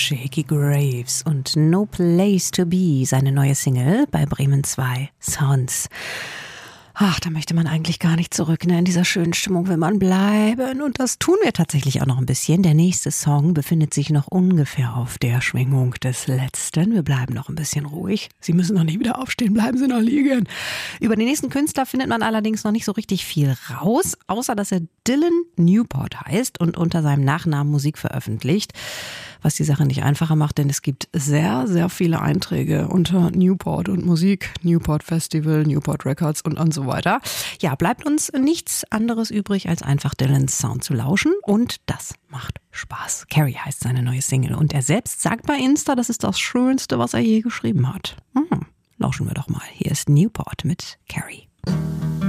Shakey Graves und No Place to Be, seine neue Single bei Bremen 2 Sounds. Ach, da möchte man eigentlich gar nicht zurück, ne? In dieser schönen Stimmung will man bleiben. Und das tun wir tatsächlich auch noch ein bisschen. Der nächste Song befindet sich noch ungefähr auf der Schwingung des letzten. Wir bleiben noch ein bisschen ruhig. Sie müssen noch nicht wieder aufstehen, bleiben Sie noch liegen. Über den nächsten Künstler findet man allerdings noch nicht so richtig viel raus, außer dass er Dylan Newport heißt und unter seinem Nachnamen Musik veröffentlicht. Was die Sache nicht einfacher macht, denn es gibt sehr, sehr viele Einträge unter Newport und Musik, Newport Festival, Newport Records und so weiter. Ja, bleibt uns nichts anderes übrig, als einfach Dylans Sound zu lauschen und das macht Spaß. Carrie heißt seine neue Single und er selbst sagt bei Insta, das ist das Schönste, was er je geschrieben hat. Lauschen wir doch mal. Hier ist Newport mit Carrie.